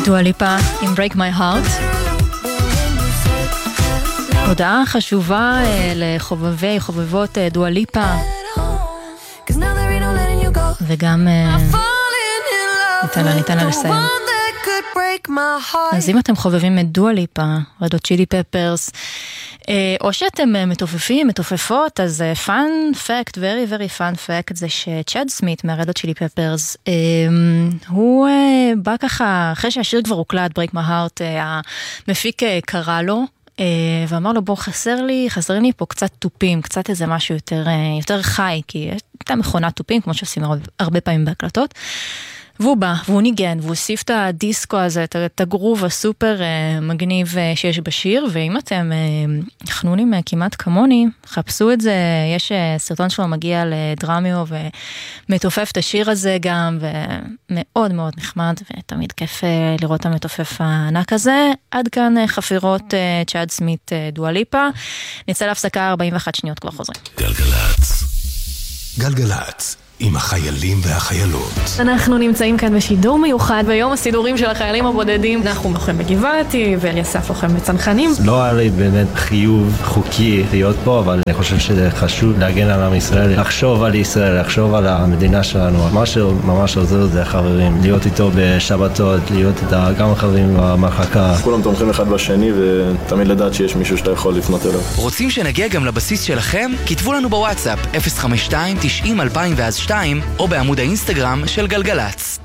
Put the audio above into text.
דואה ליפה עם Break My Heart. הודעה חשובה לחובבי, חובבות דואה ליפה. וגם ניתן לה לסיים. אז אם אתם חובבים את דואה ליפה, רד הוט צ'ילי פפרס, או שאתם מתופפים, מתופפות, אז fun fact, very very fun fact, זה שצ'אד סמית מהרד הוט צ'ילי פפרס, הוא בא ככה, אחרי שהשיר כבר הוקלט, Break My Heart, המפיק קרא לו, ואמר לו, בוא, חסר לי פה קצת טופים, קצת איזה משהו יותר חי, כי הייתה מכונת טופים, כמו שעושים הרבה פעמים בהקלטות, והוא בא, והוא ניגן, והוא הוסיף את הדיסקו הזה, את הגרוב הסופר מגניב שיש בשיר, ואם אתם חנונים כמעט כמוני, חפשו את זה, יש סרטון שלו מגיע לדרמיו, ומתופף את השיר הזה גם, ומאוד מאוד נחמד, ותמיד כיף לראות את המתופף הענק הזה. עד כאן חפירות צ'אד סמית דואה ליפה, נצא להפסקה 41 שניות, כבר חוזרים. גלגלץ עם החיילים והחיילות. אנחנו נמצאים כאן בשידור מיוחד, ביום הסידורים של החיילים הבודדים. אנחנו לוחם בגבעתי, ואליסף לוחם בצנחנים. לא היה לי באמת חיוב חוקי להיות פה, אבל אני חושב שזה חשוב להגן על עם ישראל, לחשוב על ישראל, לחשוב על המדינה שלנו. מה שממש עוזר זה חברים, להיות איתו בשבתות, להיות איתה גם חברים במחלקה. כולם תומכים אחד בשני, ותמיד לדעת שיש מישהו שאתה יכול לפנות אליו. רוצים שנגיע גם לבסיס שלכם? כתבו לנו בוואטסאפ 052-90-2002 או בעמוד האינסטגרם של גלגלץ.